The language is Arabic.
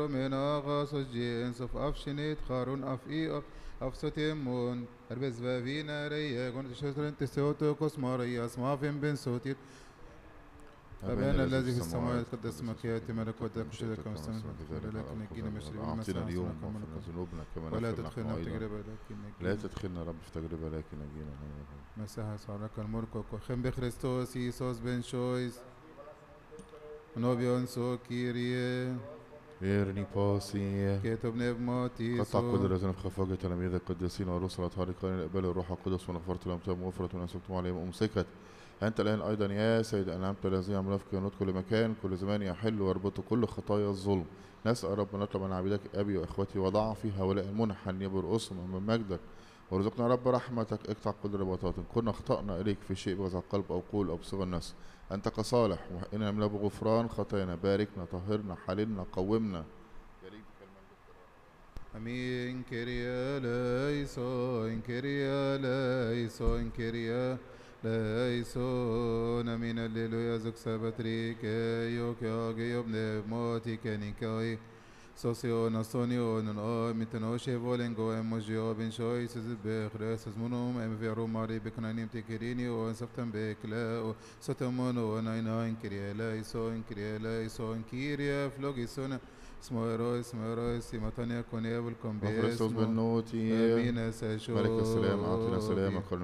من آغاز جنس of afshinit Harun af af sotimon Herbes vavina reye gon tshotren tesoto kosmaria smavim ben sotir أبانا الذي في السماوات قدس اسمك يأتي ملكوتك وشهدك كما استمعت لكن نجينا مشربين أعطينا اليوم مسنا واغفر ذنوبنا كما ولا نغفر تدخلنا نحن في أيضا. تجربة لكن لا نجينا تدخلنا رب في تجربة لكن نجينا. مسيح صارك الملك وخم بخريستوس يسوس بن شويس نوبيون سو كيريه إيرني باسي كتب نبماتي قطع كل الذين في خفاجة تلاميذ القديسين والرسل الطارقين اقبلوا الروح القدس ونغفرت لهم تهم وغفرت من أسلمتم عليهم أمسكت. أنت الآن أيضا يا سيد أنعمت الذين يعملون في كيانات كل مكان كل زمان يحل ويربط كل خطايا الظلم. نسأل رب نطلب من عبيدك أبي وإخوتي وضعفي هؤلاء المنح أن يبرؤسهم من مجدك وارزقنا رب رحمتك اقطع كل رباطات كنا أخطأنا إليك في شيء بوزع القلب أو قول أو بصيغ النفس. أنت كصالح وإننا نملا بغفران خطايانا باركنا طهرنا حللنا قومنا. أمين كريا ليسون كريا ليسون كريا ليسون أمين الليلويا زك سبتريك يوك ياغي يبني موتي كنيكاي سوسيون أستونيون متنوشي فولينغو إموجيو بن شوي سزد بخريس زمونوم إم في روماري بكنانيم تكريني وانسفتم بكلا ستمونو ونايناين كريا ليسون كريا ليسون كيريا فلوغيسون اسمه سيماتانيا كونيا بالكم وفرستوس بالنوتي أمين ساشو ملك السلام أعطينا سلامك